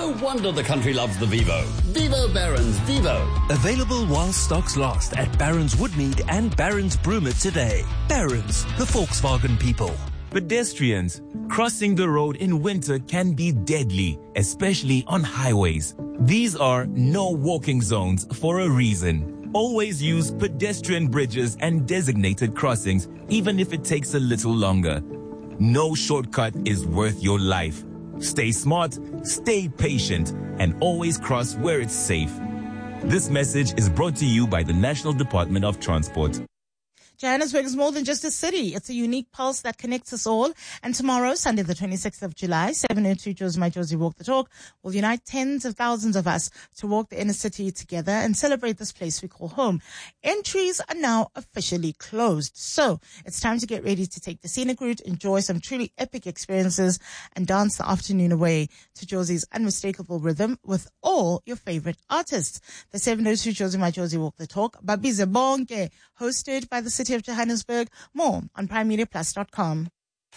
No wonder the country loves the Vivo. Vivo Barons Vivo. Available while stocks last at Barron's Woodmead and Barron's Broomer today. Barron's, the Volkswagen people. Pedestrians, crossing the road in winter can be deadly, especially on highways. These are no walking zones for a reason. Always use pedestrian bridges and designated crossings, even if it takes a little longer. No shortcut is worth your life. Stay smart, stay patient, and always cross where it's safe. This message is brought to you by the National Department of Transport. Johannesburg is more than just a city. It's a unique pulse that connects us all. And tomorrow, Sunday the 26th of July, 7:02 Josie My Josie Walk the Talk will unite tens of thousands of us to walk the inner city together and celebrate this place we call home. Entries are now officially closed. So it's time to get ready to take the scenic route, enjoy some truly epic experiences, and dance the afternoon away to Josie's unmistakable rhythm with all your favorite artists. The 7:02 Josie My Josie Walk the Talk, Babize Bonke, hosted by the City of Johannesburg. More on primemediaplus.com.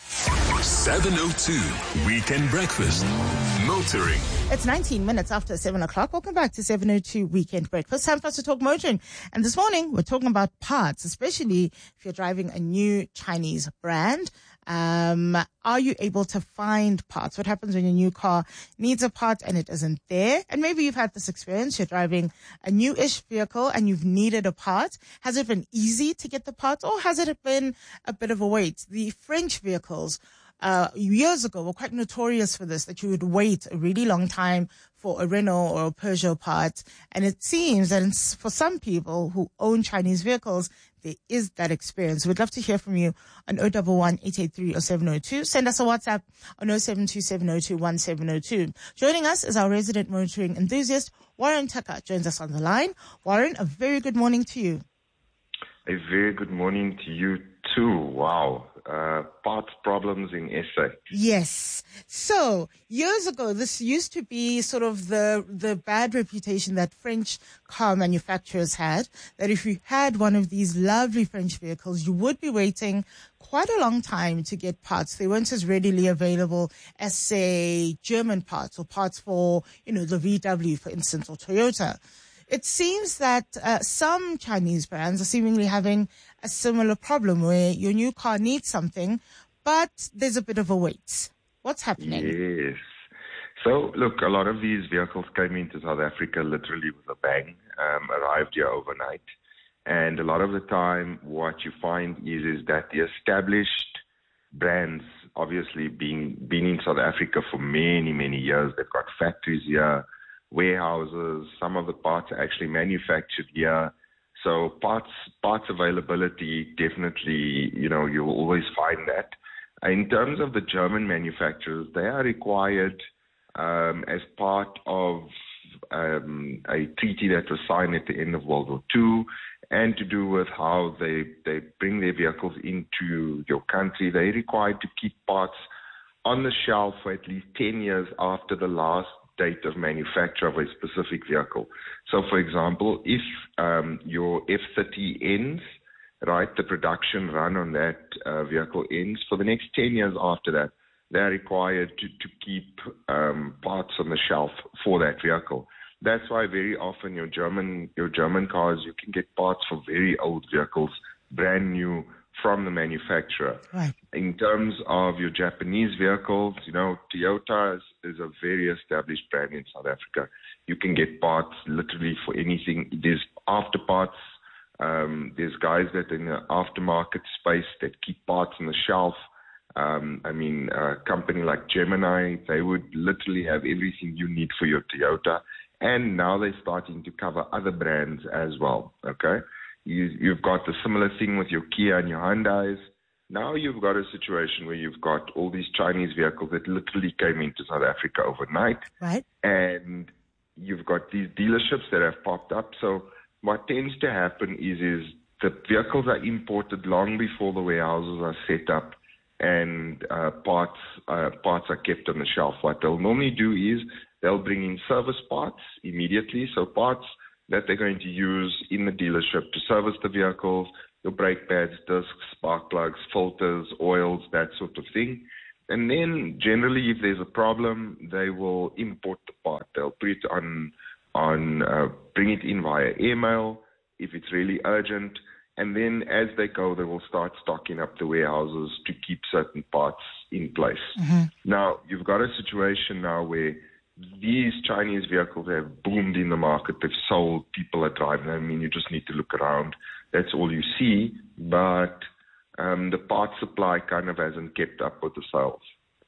7:02 Weekend Breakfast. Motoring. It's 19 minutes after 7 o'clock. Welcome back to 7:02 Weekend Breakfast. Time for us to talk motoring. And this morning, we're talking about parts, especially if you're driving a new Chinese brand. Are you able to find parts? What happens when your new car needs a part and it isn't there? And maybe you've had this experience. You're driving a new-ish vehicle and you've needed a part. Has it been easy to get the part, or has it been a bit of a wait? The French vehicles years ago were quite notorious for this, that you would wait a really long time for a Renault or a Peugeot part. And it seems that for some people who own Chinese vehicles, there is that experience. We'd love to hear from you on 011 883 or 702. Send us a WhatsApp on 072 702 1702. Joining us is our resident motoring enthusiast, Warren Tucker, joins us on the line. Warren, a very good morning to you. A very good morning to you too. Wow. Parts problems in SA. Yes. So years ago, this used to be sort of the bad reputation that French car manufacturers had, that if you had one of these lovely French vehicles, you would be waiting quite a long time to get parts. They weren't as readily available as, say, German parts or parts for, the VW, for instance, or Toyota. It seems that some Chinese brands are seemingly having a similar problem where your new car needs something, but there's a bit of a wait. What's happening? Yes. So, look, a lot of these vehicles came into South Africa literally with a bang, arrived here overnight. And a lot of the time, what you find is that the established brands, obviously been in South Africa for many, many years, they've got factories here, warehouses, some of the parts are actually manufactured here. So parts availability, definitely, you'll always find that. In terms of the German manufacturers, they are required as part of a treaty that was signed at the end of World War II, and to do with how they bring their vehicles into your country. They're required to keep parts on the shelf for at least 10 years after the last date of manufacture of a specific vehicle. So, for example, if your F30 ends, right, the production run on that vehicle ends, for the next 10 years after that, they're required to keep parts on the shelf for that vehicle. That's why very often your German cars, you can get parts for very old vehicles, brand new, from the manufacturer. Right. In terms of your Japanese vehicles, Toyota is a very established brand in South Africa. You can get parts literally for anything. There's after parts. There's guys that in the aftermarket space that keep parts on the shelf. A company like Gemini, they would literally have everything you need for your Toyota. And now they're starting to cover other brands as well, okay? You've got the similar thing with your Kia and your Hyundais. Now you've got a situation where you've got all these Chinese vehicles that literally came into South Africa overnight. Right. And you've got these dealerships that have popped up. So what tends to happen is the vehicles are imported long before the warehouses are set up, and parts are kept on the shelf. What they'll normally do is they'll bring in service parts immediately. So parts that they're going to use in the dealership to service the vehicles, your brake pads, discs, spark plugs, filters, oils, that sort of thing. And then generally if there's a problem, they will import the part. put it bring it in via email if it's really urgent. And then as they go, they will start stocking up the warehouses to keep certain parts in place. Now, you've got a situation now where these Chinese vehicles have boomed in the market. They've sold. People are driving. I mean, you just need to look around. That's all you see. But the parts supply kind of hasn't kept up with the sales.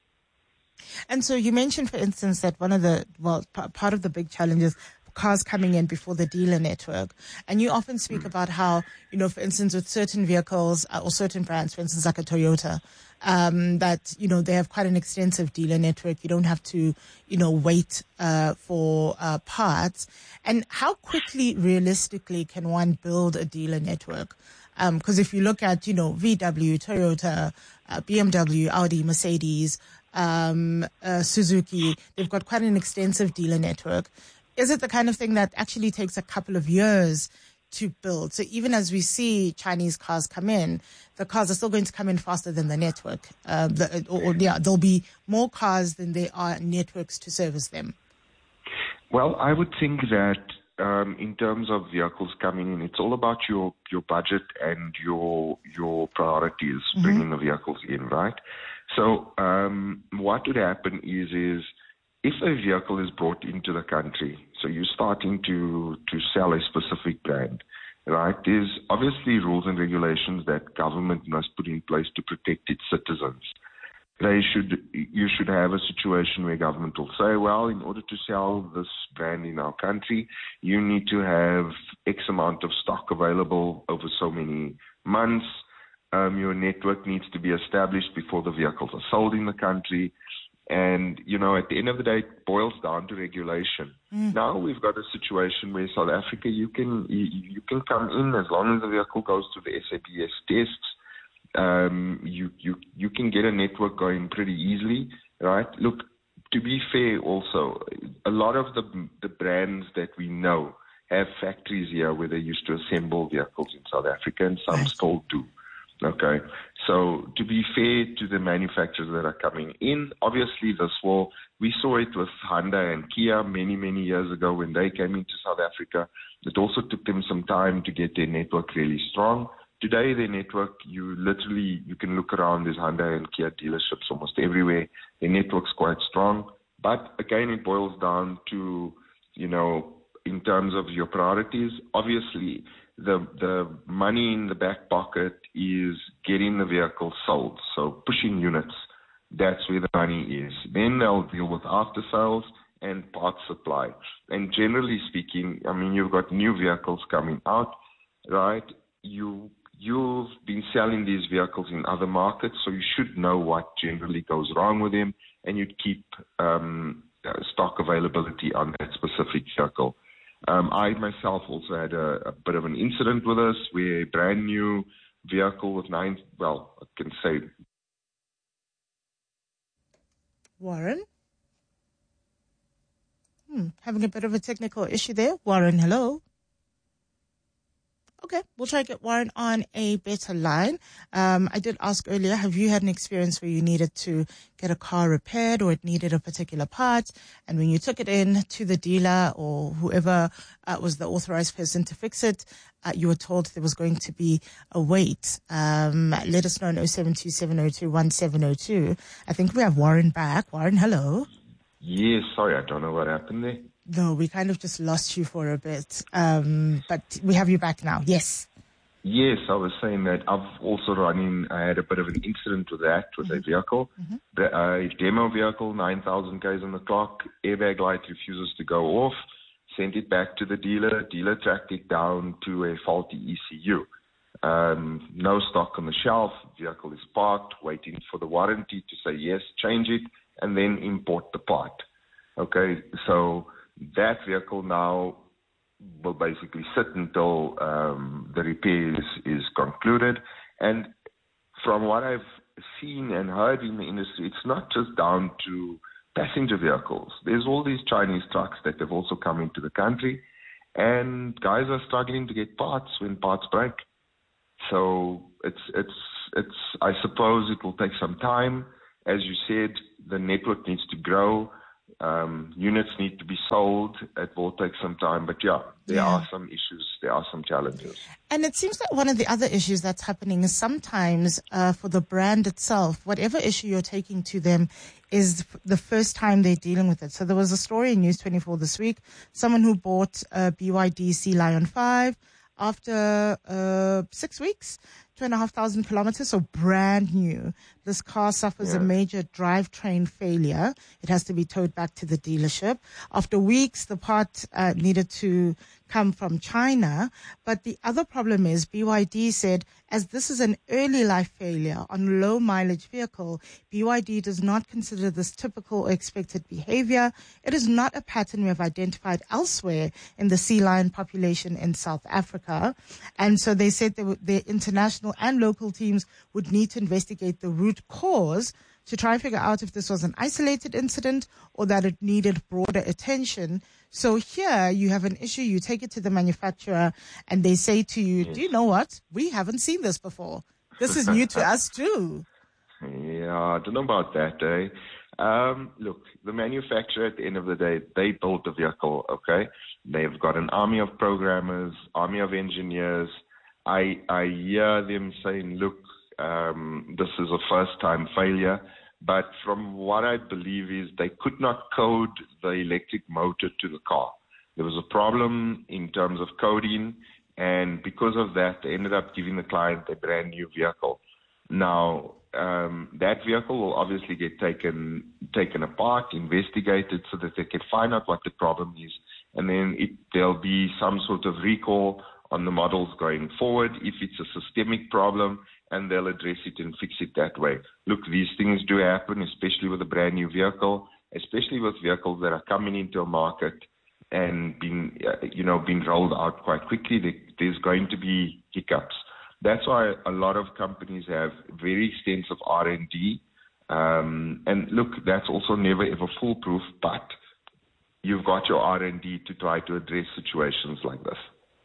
And so you mentioned, for instance, that part of the big challenges, cars coming in before the dealer network. And you often speak about how, for instance, with certain vehicles or certain brands, for instance, like a Toyota, that, they have quite an extensive dealer network. You don't have to, wait for parts. And how quickly, realistically, can one build a dealer network? Because if you look at, VW, Toyota, BMW, Audi, Mercedes, Suzuki, they've got quite an extensive dealer network. Is it the kind of thing that actually takes a couple of years to build? So even as we see Chinese cars come in, the cars are still going to come in faster than the network. There'll be more cars than there are networks to service them. Well, I would think that in terms of vehicles coming in, it's all about your budget and your priorities, bringing the vehicles in, right? So what would happen is if a vehicle is brought into the country, so you're starting to sell a specific brand, right? There's obviously rules and regulations that government must put in place to protect its citizens. You should have a situation where government will say, well, in order to sell this brand in our country, you need to have X amount of stock available over so many months. Your network needs to be established before the vehicles are sold in the country. And, at the end of the day, it boils down to regulation. Now we've got a situation where South Africa, you can come in as long as the vehicle goes through the SAPS tests. You can get a network going pretty easily, right? Look, to be fair also, a lot of the brands that we know have factories here where they used to assemble vehicles in South Africa, and some still do. Okay, so to be fair to the manufacturers that are coming in, obviously we saw it with Hyundai and Kia many, many years ago when they came into South Africa. It also took them some time to get their network really strong. Today, their network, you can look around, there's Hyundai and Kia dealerships almost everywhere. Their network's quite strong. But again, it boils down to, in terms of your priorities, obviously, the money in the back pocket is getting the vehicle sold, so pushing units. That's where the money is. Then they'll deal with after sales and parts supply. And generally speaking, I mean, you've got new vehicles coming out, right? You've been selling these vehicles in other markets, so you should know what generally goes wrong with them, and you'd keep stock availability on that specific vehicle. I myself also had a bit of an incident with this, where a brand new vehicle with Warren? Having a bit of a technical issue there. Warren, hello? Okay, we'll try to get Warren on a better line. I did ask earlier, have you had an experience where you needed to get a car repaired or it needed a particular part, and when you took it in to the dealer or whoever was the authorized person to fix it, you were told there was going to be a wait? Let us know on 0727021702. I think we have Warren back. Warren, hello. Yes, sorry, I don't know what happened there. No, we kind of just lost you for a bit, but we have you back now. Yes. Yes, I was saying that I've also I had a bit of an incident with a vehicle. A demo vehicle, 9,000 Ks on the clock, airbag light refuses to go off, sent it back to the dealer. Dealer tracked it down to a faulty ECU. No stock on the shelf, vehicle is parked, waiting for the warranty to say yes, change it, and then import the part. Okay, so that vehicle now will basically sit until the repair is concluded. And from what I've seen and heard in the industry, it's not just down to passenger vehicles. There's all these Chinese trucks that have also come into the country, and guys are struggling to get parts when parts break. So I suppose it will take some time. As you said, the network needs to grow. Units need to be sold. It will take some time, but there are some issues. There are some challenges. And it seems that one of the other issues that's happening is sometimes for the brand itself, whatever issue you're taking to them is the first time they're dealing with it. So there was a story in News 24 this week, someone who bought a BYD Sea Lion 5 after 6 weeks, 2,500 kilometers, so brand new. This car suffers a major drivetrain failure. It has to be towed back to the dealership. After weeks, the part needed to come from China. But the other problem is BYD said, as this is an early life failure on a low mileage vehicle, BYD does not consider this typical or expected behavior. It is not a pattern we have identified elsewhere in the sea lion population in South Africa. And so they said their international and local teams would need to investigate the root cause to try and figure out if this was an isolated incident or that it needed broader attention. So here you have an issue, you take it to the manufacturer and they say to you, do you know what? We haven't seen this before. This is new to us too. Yeah, I don't know about that, Look, the manufacturer at the end of the day, they built the vehicle, okay? They've got an army of programmers, army of engineers. I hear them saying, look, this is a first-time failure. But from what I believe is they could not code the electric motor to the car. There was a problem in terms of coding, and because of that, they ended up giving the client a brand new vehicle. Now, that vehicle will obviously get taken apart, investigated so that they can find out what the problem is, and then there'll be some sort of recall on the models going forward if it's a systemic problem, and they'll address it and fix it that way. Look, these things do happen, especially with a brand new vehicle, especially with vehicles that are coming into a market and being rolled out quite quickly. There's going to be hiccups. That's why a lot of companies have very extensive R&D. And look, that's also never ever foolproof, but you've got your R&D to try to address situations like this.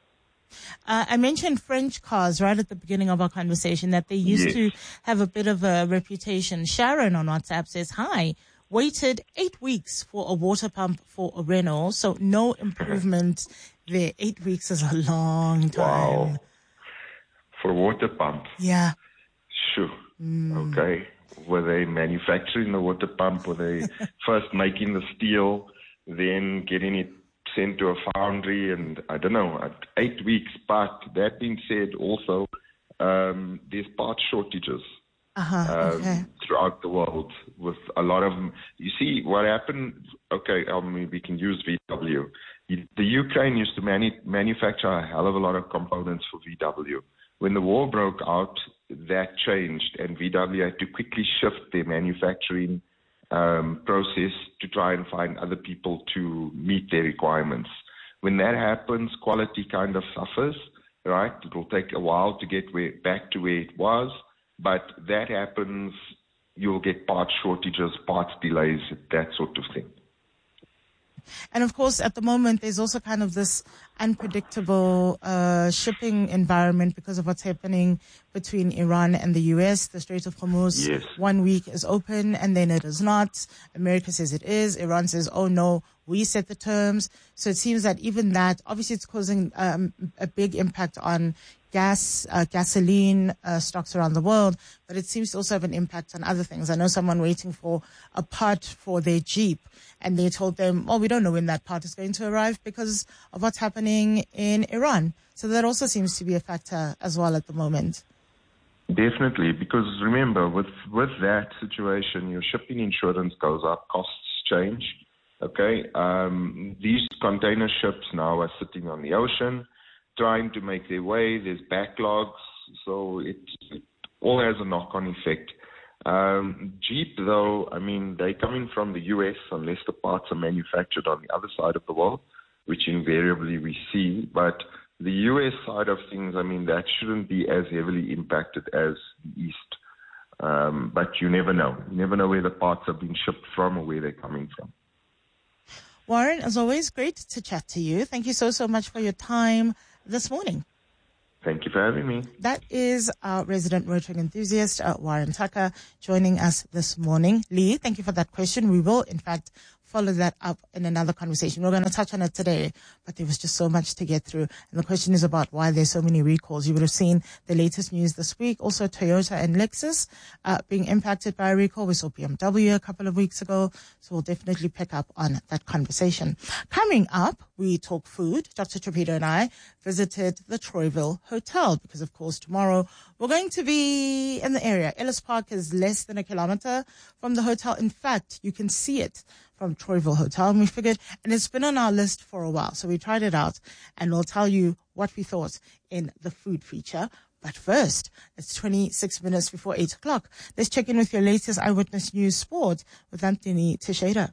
I mentioned French cars right at the beginning of our conversation, that they used to have a bit of a reputation. Sharon on WhatsApp says, hi, waited 8 weeks for a water pump for a Renault, so no improvement there. 8 weeks is a long time. Wow. For a water pump? Yeah. Sure. Okay. Were they manufacturing the water pump? Were they first making the steel, then getting it sent to a foundry? And I don't know, 8 weeks. But that being said, also, there's part shortages throughout the world with a lot of them. You see, what happened, we can use VW. The Ukraine used to manufacture a hell of a lot of components for VW. When the war broke out, that changed, and VW had to quickly shift their manufacturing process to try and find other people to meet their requirements. When that happens, quality kind of suffers, right? It will take a while to get back to where it was, but that happens, you'll get part shortages, parts delays, that sort of thing. And of course, at the moment, there's also kind of this unpredictable shipping environment because of what's happening between Iran and the U.S. The Strait of Hormuz, 1 week is open and then it is not. America says it is. Iran says, oh no, we set the terms. So it seems that even that, obviously it's causing a big impact on gasoline stocks around the world, but it seems to also have an impact on other things. I know someone waiting for a part for their Jeep, and they told them, we don't know when that part is going to arrive because of what's happening in Iran. So that also seems to be a factor as well at the moment. Definitely, because remember, with that situation, your shipping insurance goes up, costs change. Okay, these container ships now are sitting on the ocean, trying to make their way. There's backlogs, so it all has a knock-on effect. Jeep, though, they're coming from the U.S. unless the parts are manufactured on the other side of the world, which invariably we see. But the U.S. side of things, that shouldn't be as heavily impacted as the East. But you never know. You never know where the parts are being shipped from or where they're coming from. Warren, as always, great to chat to you. Thank you so much for your time this morning. Thank you for having me. That is our resident motoring enthusiast, Warren Tucker, joining us this morning. Lee, thank you for that question. We will, in fact, follow that up in another conversation. We're going to touch on it today, but there was just so much to get through. And the question is about why there's so many recalls. You would have seen the latest news this week. Also, Toyota and Lexus being impacted by a recall. We saw BMW a couple of weeks ago. So we'll definitely pick up on that conversation. Coming up, we talk food. Dr. Trapedo and I visited the Troyville Hotel because, of course, tomorrow we're going to be in the area. Ellis Park is less than a kilometer from the hotel. In fact, you can see it from Troyville Hotel. And we figured, and it's been on our list for a while. So we tried it out and we'll tell you what we thought in the food feature. But first, it's 26 minutes before 8 o'clock. Let's check in with your latest Eyewitness News Sport with Anthony Teixeira.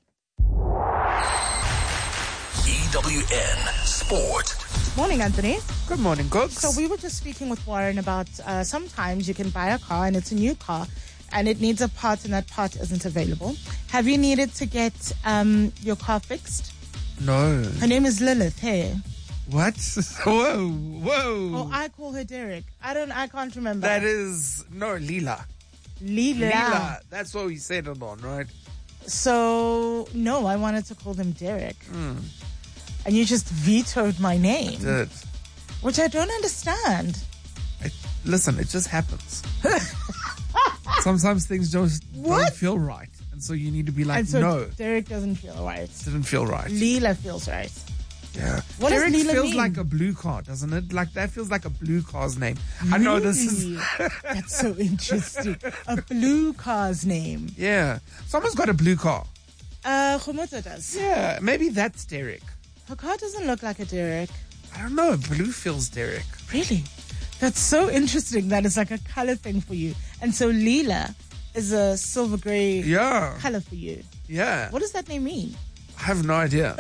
EWN Sport. Morning, Anthony. Good morning, Cooks. So we were just speaking with Warren about sometimes you can buy a car and it's a new car and it needs a part and that part isn't available. Have you needed to get your car fixed? No. Her name is Lilith. Hey. What? Whoa. Oh, I call her Derek. I can't remember. That is, no, Leela. Leela. That's what we said it on, right? So, no, I wanted to call them Derek. And you just vetoed my name. I did. Which I don't understand. Listen, it just happens. Sometimes things just don't feel right. And so you need to be like, and so no. Derek doesn't feel right. Didn't feel right. Leela feels right. Yeah. What Derek does Leela feels mean? like a blue car, doesn't it? Like that feels like a blue car's name. I know this is... Really? That's so interesting. A blue car's name. Yeah. Someone's got a blue car. Khomoto does. Yeah. Maybe that's Derek. Her car doesn't look like a Derek. I don't know. Blue feels Derek. Really? That's so interesting that it's like a color thing for you. And so Leela is a silver gray color for you. Yeah. What does that name mean? I have no idea.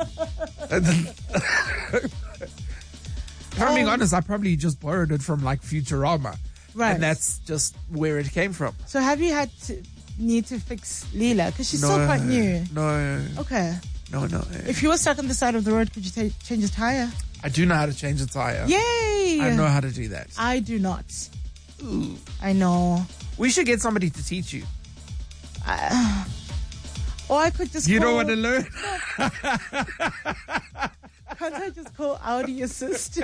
If I'm being honest, I probably just borrowed it from like Futurama. Right. And that's just where it came from. So have you need to fix Leela? Because she's still quite new. No. Okay. No. If you were stuck on the side of the road, could you change a tire? I do know how to change a tire. Yay! I know how to do that. I do not. Ooh. I know. We should get somebody to teach you. Or I could just You call... don't want to learn? Can't I just call Audi Assist?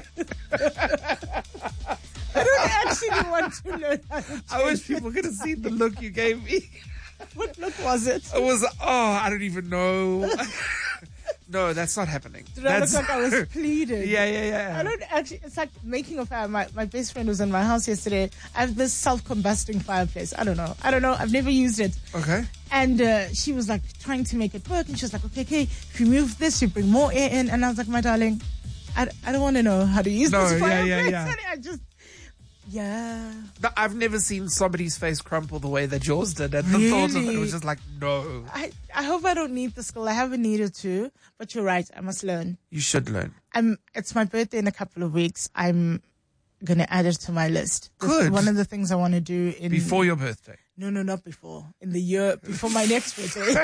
I don't actually want to learn how to change I wish people could have seen the look you gave me. What look was it? It was, I don't even know. No, that's not happening. Did I look like I was pleading? Yeah. I don't actually, it's like making a fire. My best friend was in my house yesterday. I have this self-combusting fireplace. I don't know. I've never used it. Okay. And she was like trying to make it work. And she was like, okay, if you move this, you bring more air in. And I was like, my darling, I don't want to know how to use this fireplace. Yeah. I just, No, I've never seen somebody's face crumple the way that yours did. At the thought of it, it was just like, no. I hope I don't need the skill. I haven't needed to, but you're right. I must learn. You should learn. It's my birthday in a couple of weeks. I'm going to add it to my list. Good. One of the things I want to do Before your birthday? No, not before. In the year before my next birthday.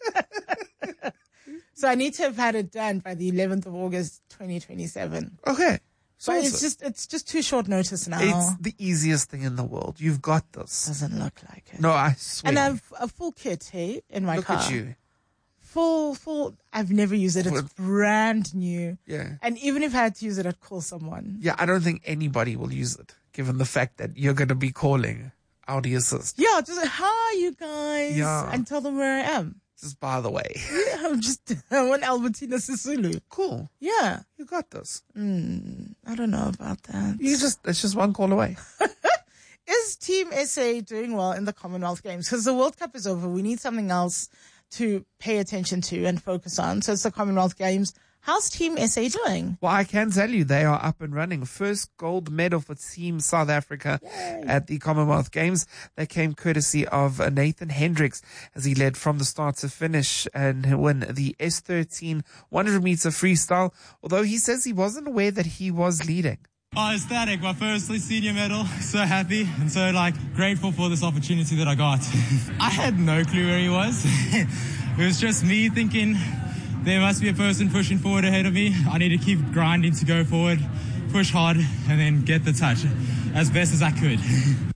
So I need to have had it done by the 11th of August, 2027. Okay. So it's just too short notice now. It's the easiest thing in the world. You've got this. Doesn't look like it. No, I swear. And I have a full kit, hey, in my car. Look at you. Full. I've never used it. It's brand new. Yeah. And even if I had to use it, I'd call someone. Yeah, I don't think anybody will use it, given the fact that you're going to be calling Audi Assist. Yeah, just hi, you guys. Yeah. And tell them where I am. Just by the way. Yeah, I'm on Albertina Sisulu. Cool. Yeah. You got this. I don't know about that. It's just one call away. Is Team SA doing well in the Commonwealth Games? Because the World Cup is over. We need something else to pay attention to and focus on. So it's the Commonwealth Games. How's Team SA doing? Well, I can tell you they are up and running. First gold medal for Team South Africa at the Commonwealth Games. They came courtesy of Nathan Hendricks as he led from the start to finish and win the S13 100-meter freestyle, although he says he wasn't aware that he was leading. Oh, ecstatic. My first senior medal. So happy and so grateful for this opportunity that I got. I had no clue where he was. It was just me thinking there must be a person pushing forward ahead of me. I need to keep grinding to go forward, push hard, and then get the touch as best as I could.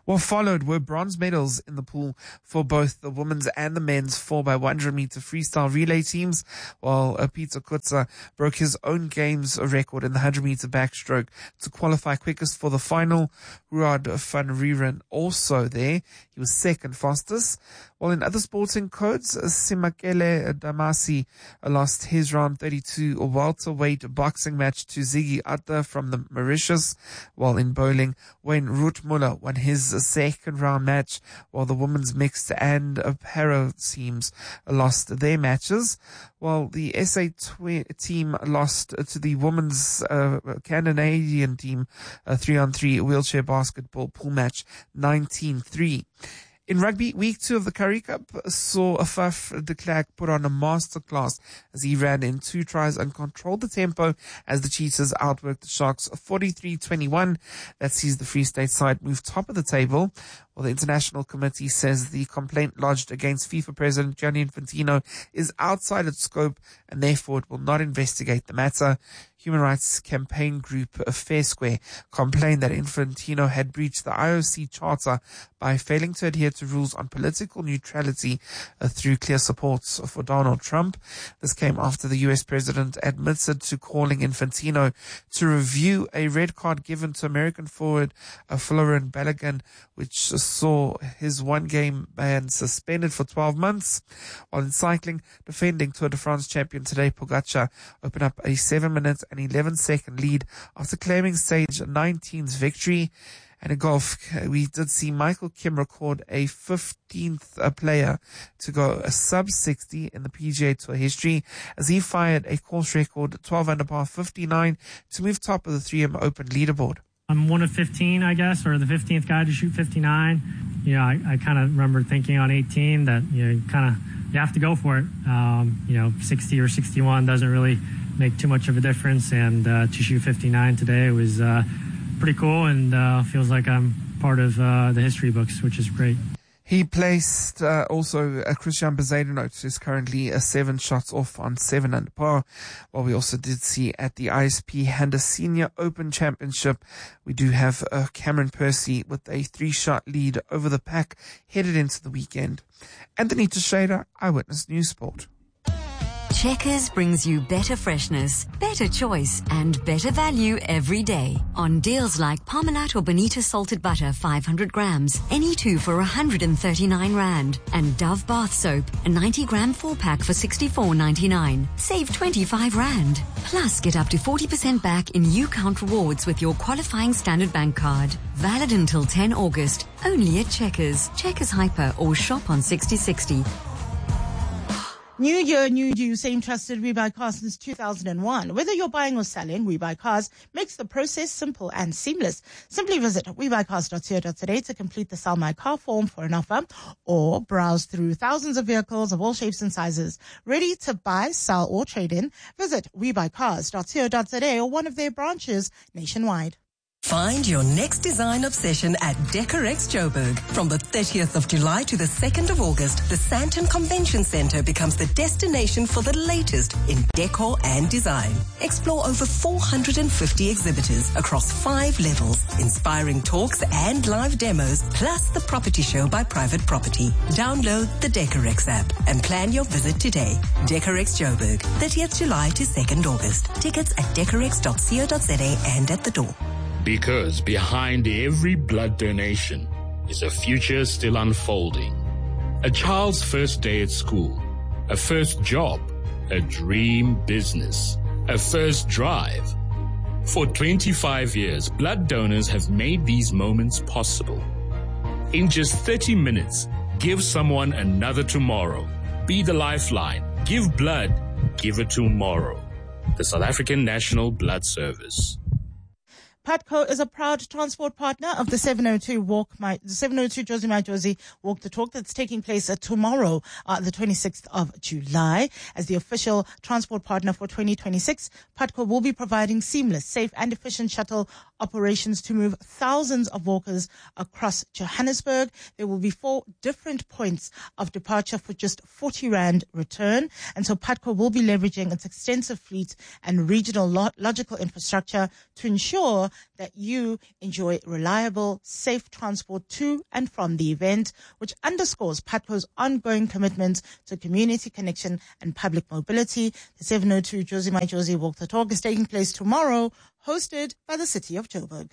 What followed were bronze medals in the pool for both the women's and the men's 4x100 meter freestyle relay teams, while Peter Kutza broke his own games record in the 100 meter backstroke to qualify quickest for the final. Ruad van Rieren also there. He was second fastest. While in other sporting codes, Simakele Damasi lost his round 32 welterweight boxing match to Ziggy Atta from the Mauritius. While in bowling, Wayne Roetmuller won his second round match, while the women's mixed and para teams lost their matches. While the SA team lost to the women's Canadian team 3-on-3 wheelchair basketball pool match 19-3. In rugby, week 2 of the Currie Cup saw Afaf de Klerk put on a masterclass as he ran in 2 tries and controlled the tempo as the Cheetahs outworked the Sharks 43-21. That sees the Free State side move top of the table. Well, the International Committee says the complaint lodged against FIFA President Gianni Infantino is outside its scope and therefore it will not investigate the matter. Human rights campaign group Fair Square complained that Infantino had breached the IOC charter by failing to adhere to rules on political neutrality through clear support for Donald Trump. This came after the US president admitted to calling Infantino to review a red card given to American forward Florian Balogun, which saw his one-game ban suspended for 12 months. While in cycling, defending Tour de France champion Tadej Pogacar opened up a 7-minute and 11-second lead after claiming stage 19's victory. And in golf, we did see Michael Kim record a 15th player to go a sub-60 in the PGA Tour history as he fired a course record 12 under par 59 to move top of the 3M Open leaderboard. I'm one of 15, I guess, or the 15th guy to shoot 59. You know, I kind of remember thinking on 18 that, you know, you have to go for it. 60 or 61 doesn't really make too much of a difference. And to shoot 59 today was pretty cool and feels like I'm part of the history books, which is great. He placed also Christian Bezuidenhout, who's currently 7 shots off on 7 under par. While we also did see at the ISP Honda Senior Open Championship, we do have Cameron Percy with a 3-shot lead over the pack headed into the weekend. Anthony Teixeira, Eyewitness News Sport. Checkers brings you better freshness, better choice, and better value every day. On deals like Parmalat or Bonita salted butter 500 grams, any 2 for 139 Rand. And Dove bath soap, a 90-gram 4-pack for 64.99. Save 25 Rand. Plus, get up to 40% back in UCount rewards with your qualifying Standard Bank card. Valid until 10 August. Only at Checkers. Checkers Hyper or shop on 6060. New year, new you, same trusted We Buy Cars since 2001. Whether you're buying or selling, We Buy Cars makes the process simple and seamless. Simply visit webuycars.co.za to complete the Sell My Car form for an offer or browse through thousands of vehicles of all shapes and sizes. Ready to buy, sell or trade in? Visit webuycars.co.za or one of their branches nationwide. Find your next design obsession at Decorex Joburg. From the 30th of July to the 2nd of August, the Sandton Convention Center becomes the destination for the latest in decor and design. Explore over 450 exhibitors across 5 levels, inspiring talks and live demos, plus the property show by Private Property. Download the Decorex app and plan your visit today. Decorex Joburg, 30th July to 2nd August. Tickets at decorex.co.za and at the door. Because behind every blood donation is a future still unfolding. A child's first day at school, a first job, a dream business, a first drive. For 25 years, blood donors have made these moments possible. In just 30 minutes, give someone another tomorrow. Be the lifeline. Give blood. Give it tomorrow. The South African National Blood Service. Patco is a proud transport partner of the 702 Jozi My Jozi Walk the Talk that's taking place tomorrow, the 26th of July. As the official transport partner for 2026, Patco will be providing seamless, safe and efficient shuttle operations to move thousands of walkers across Johannesburg. There will be 4 different points of departure for just 40 Rand return. And so PUTCO will be leveraging its extensive fleet and regional logical infrastructure to ensure that you enjoy reliable, safe transport to and from the event, which underscores PUTCO's ongoing commitment to community connection and public mobility. The 702 Josie My Josie Walk the Talk is taking place tomorrow, hosted by the City of Joburg.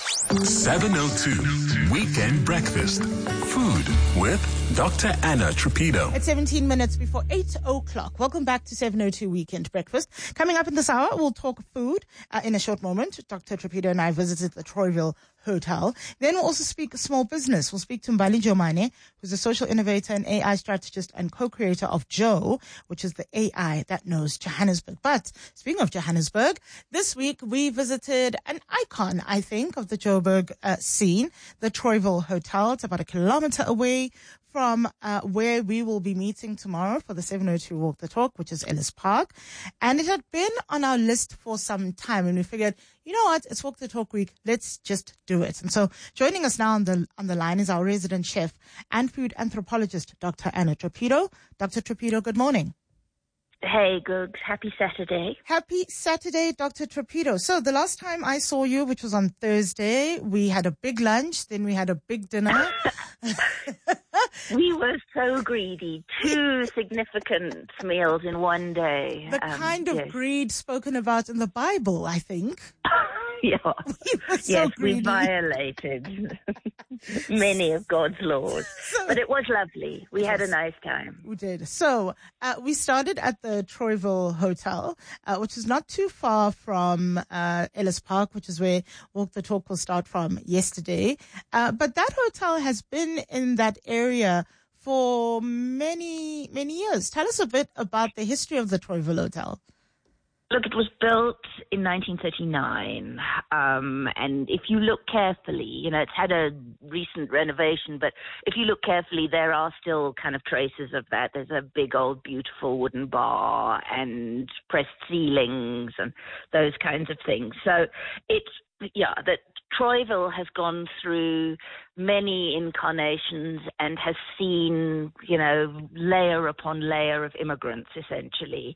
702 Weekend Breakfast. Food with Dr. Anna Trupido. At 17 minutes before 8 o'clock. Welcome back to 702 Weekend Breakfast. Coming up in this hour, we'll talk food in a short moment. Dr. Trupido and I visited the Troyville Hotel. Then we'll also speak small business. We'll speak to Mbali Jomane, who's a social innovator and AI strategist and co-creator of Joe, which is the AI that knows Johannesburg. But speaking of Johannesburg, this week we visited an icon, I think, of the Joburg scene, the Troyville Hotel. It's about a kilometer away from where we will be meeting tomorrow for the 702 Walk the Talk, which is Ellis Park. And it had been on our list for some time, and we figured, you know what, it's Walk the Talk week, let's just do it. And so joining us now on the line is our resident chef and food anthropologist, Dr. Anna Trupido. Dr. Trupido, good morning. Hey, Googs. Happy Saturday. Happy Saturday, Dr. Trupido. So the last time I saw you, which was on Thursday, we had a big lunch, then we had a big dinner. We were so greedy. 2 significant meals in one day. The kind of greed spoken about in the Bible, I think. Yeah. Yes, we violated many of God's laws. But it was lovely. We had a nice time. We did. So we started at the Troyville Hotel, which is not too far from Ellis Park, which is where Walk the Talk will start from yesterday. But that hotel has been in that area for many, many years. Tell us a bit about the history of the Troyville Hotel. Look, it was built in 1939, and if you look carefully, you know, it's had a recent renovation, but if you look carefully, there are still kind of traces of that. There's a big old beautiful wooden bar and pressed ceilings and those kinds of things. So that Troyville has gone through many incarnations and has seen, you know, layer upon layer of immigrants, essentially.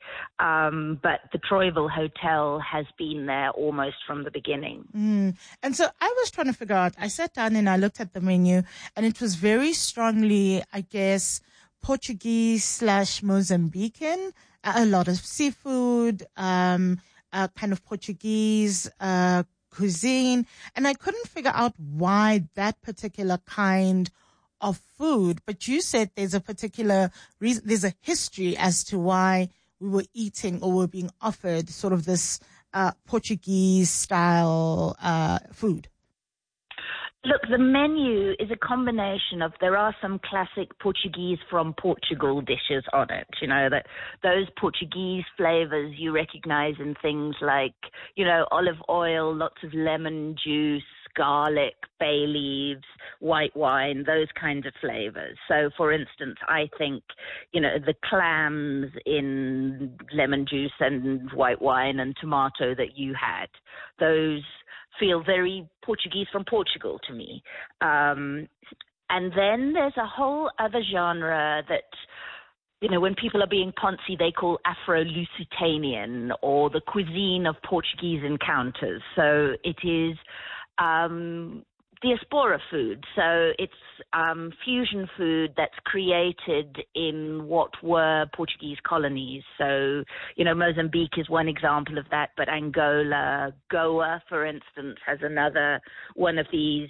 But the Troyville Hotel has been there almost from the beginning. And so I was trying to figure out, I sat down and I looked at the menu, and it was very strongly, I guess, Portuguese / Mozambican, a lot of seafood, kind of Portuguese, cuisine, and I couldn't figure out why that particular kind of food. But you said there's a particular reason, there's a history as to why we were eating or were being offered sort of this Portuguese style food. Look, the menu is a combination of, there are some classic Portuguese from Portugal dishes on it, you know, that those Portuguese flavors you recognize in things like, you know, olive oil, lots of lemon juice, garlic, bay leaves, white wine, those kinds of flavors. So, for instance, I think, you know, the clams in lemon juice and white wine and tomato that you had, those feel very Portuguese from Portugal to me. And then there's a whole other genre that, you know, when people are being poncy, they call Afro-Lusitanian, or the cuisine of Portuguese encounters. So it is diaspora food. So it's fusion food that's created in what were Portuguese colonies. So, you know, Mozambique is one example of that, but Angola, Goa, for instance, has another one of these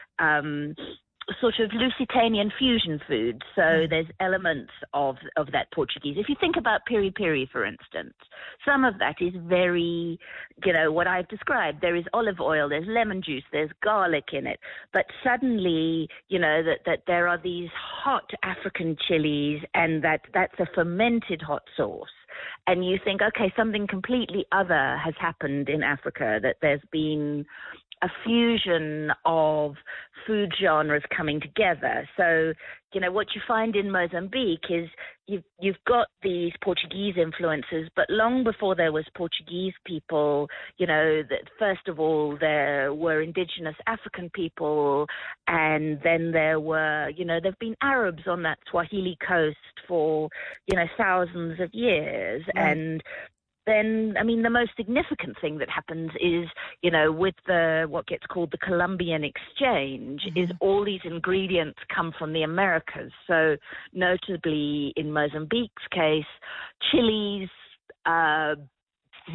sort of Lusitanian fusion foods. So there's elements of that Portuguese. If you think about piri-piri, for instance, some of that is very, you know, what I've described. There is olive oil, there's lemon juice, there's garlic in it. But suddenly, you know, that there are these hot African chilies, and that's a fermented hot sauce. And you think, okay, something completely other has happened in Africa, that there's been a fusion of food genres coming together. So, what you find in Mozambique is you've got these Portuguese influences, but long before there was Portuguese people, that first of all there were indigenous African people, and then there were, there've been Arabs on that Swahili coast for, thousands of years. Right. And then, the most significant thing that happens is, with what gets called the Columbian Exchange, is all these ingredients come from the Americas. So notably in Mozambique's case, chilies,